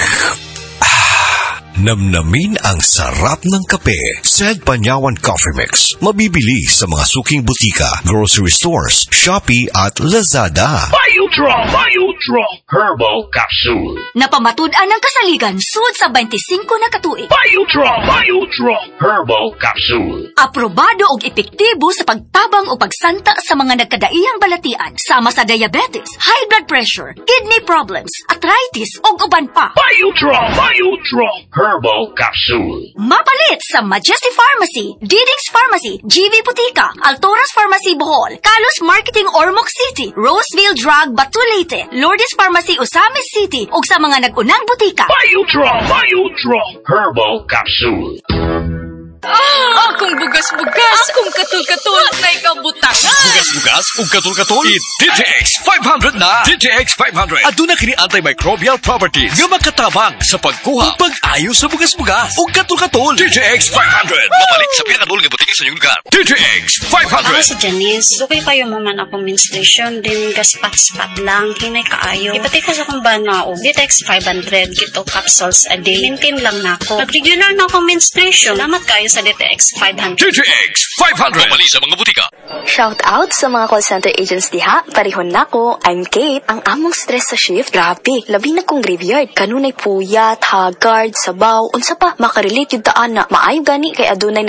Namnamin ang sarap ng kape. Sed Panyawan Coffee Mix. Mabibili sa mga suking butika, grocery stores, Shopee at Lazada. Biodraw Herbal Capsule. Napamatud-an ang kasaligan sud sa 25 na katuig. Biodraw Herbal Capsule. Aprobado og epektibo sa pagtabang o pagsanta sa mga nagkadaiyang balatian sama sa diabetes, high blood pressure, kidney problems, arthritis ug uban pa. Biodraw Herbal Capsule. Mapalit sa Majesty Pharmacy, Diding's Pharmacy, GV Butika, Altoras Pharmacy Bohol, Kalos Marketing Ormoc City, Roseville Drug Batulete, Lourdes Pharmacy Osamis City ug sa mga nag-unang butika. Biodraw Herbal Capsule. Akong bugas-bugas, akong katul-katul, na ikaw butangan. Bugas-bugas, ug katul-katul, DTX 500 na. DTX 500. Aduna kini antimicrobial properties nga makatabang sa pagkuha ug pag-ayo sa bugas-bugas ug katul-katul. DTX 500. Mapalit sa pinakadul nga butika sa inyong lugar. DTX 500. Ako si Janice. Dugay kayo maman ako menstruation, din gaspat-spat lang, hinay kaayo. Ipati ko sa kumbana o DTX 500, kito capsules a day. Maintain lang na ako. Pag-regular na akong menstruation, salamat kayo sa DTX 500. DTX 500. Mapalit sa mga butika. Shout out sa mga call center agents diha. Parihon nako. I'm Kate. Ang among stress sa shift, grabe. Labi na kong graveyard. Kanunay puyat, haggard, sabaw, unsa pa makarelate yung taan na maayo gani kay adunay